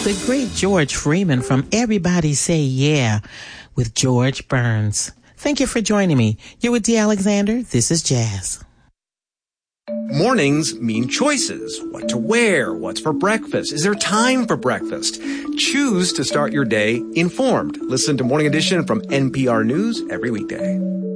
the great George Freeman from Everybody Say Yeah with George Burns. Thank you for joining me. You're with Dee Alexander. This is Jazz. Mornings mean choices. What to wear? What's for breakfast? Is there time for breakfast? Choose to start your day informed. Listen to Morning Edition from NPR News every weekday.